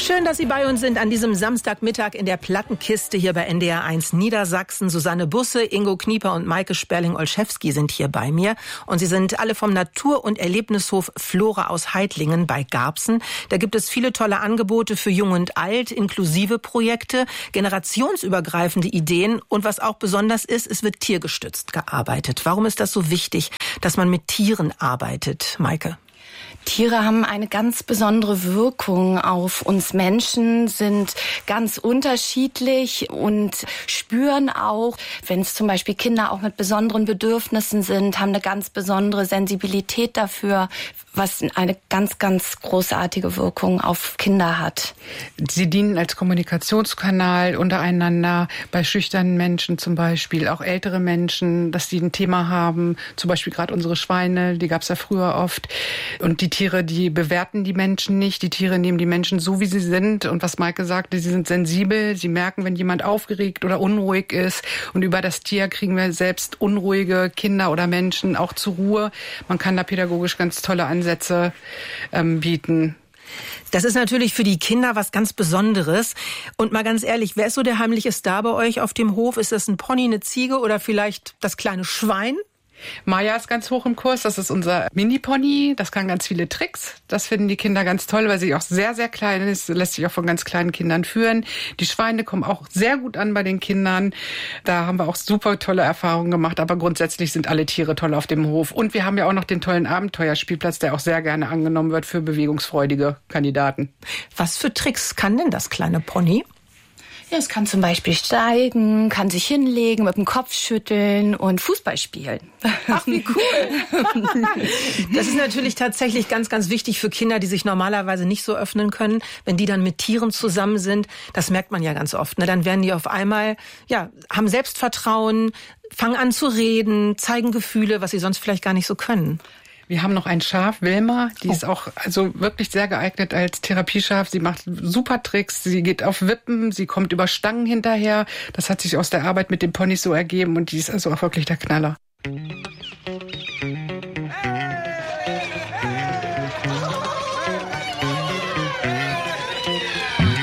Schön, dass Sie bei uns sind an diesem Samstagmittag in der Plattenkiste hier bei NDR 1 Niedersachsen. Susanne Busse, Ingo Knieper und Maike Sperling-Olszewski sind hier bei mir. Und sie sind alle vom Natur- und Erlebnishof Flora aus Heidlingen bei Garbsen. Da gibt es viele tolle Angebote für Jung und Alt, inklusive Projekte, generationsübergreifende Ideen. Und was auch besonders ist, es wird tiergestützt gearbeitet. Warum ist das so wichtig, dass man mit Tieren arbeitet, Maike? Tiere haben eine ganz besondere Wirkung auf uns Menschen, sind ganz unterschiedlich und spüren auch, wenn es zum Beispiel Kinder auch mit besonderen Bedürfnissen sind, haben eine ganz besondere Sensibilität dafür, was eine ganz, ganz großartige Wirkung auf Kinder hat. Sie dienen als Kommunikationskanal untereinander, bei schüchternen Menschen zum Beispiel, auch ältere Menschen, dass die ein Thema haben, zum Beispiel gerade unsere Schweine, die gab es ja früher oft. Und die Tiere, die bewerten die Menschen nicht. Die Tiere nehmen die Menschen so, wie sie sind. Und was Maike sagte, sie sind sensibel. Sie merken, wenn jemand aufgeregt oder unruhig ist. Und über das Tier kriegen wir selbst unruhige Kinder oder Menschen auch zur Ruhe. Man kann da pädagogisch ganz tolle Ansätze bieten. Das ist natürlich für die Kinder was ganz Besonderes. Und mal ganz ehrlich, wer ist so der heimliche Star bei euch auf dem Hof? Ist das ein Pony, eine Ziege oder vielleicht das kleine Schwein? Maya ist ganz hoch im Kurs, das ist unser Mini-Pony, das kann ganz viele Tricks. Das finden die Kinder ganz toll, weil sie auch sehr, sehr klein ist, lässt sich auch von ganz kleinen Kindern führen. Die Schweine kommen auch sehr gut an bei den Kindern. Da haben wir auch super tolle Erfahrungen gemacht, aber grundsätzlich sind alle Tiere toll auf dem Hof. Und wir haben ja auch noch den tollen Abenteuerspielplatz, der auch sehr gerne angenommen wird für bewegungsfreudige Kandidaten. Was für Tricks kann denn das kleine Pony? Ja, es kann zum Beispiel steigen, kann sich hinlegen, mit dem Kopf schütteln und Fußball spielen. Ach, wie cool. Das ist natürlich tatsächlich ganz, ganz wichtig für Kinder, die sich normalerweise nicht so öffnen können. Wenn die dann mit Tieren zusammen sind, das merkt man ja ganz oft. Ne? Dann werden die auf einmal, ja, haben Selbstvertrauen, fangen an zu reden, zeigen Gefühle, was sie sonst vielleicht gar nicht so können. Wir haben noch ein Schaf, Wilma, die ist auch also wirklich sehr geeignet als Therapieschaf. Sie macht super Tricks, sie geht auf Wippen, sie kommt über Stangen hinterher. Das hat sich aus der Arbeit mit den Ponys so ergeben und die ist also auch wirklich der Knaller.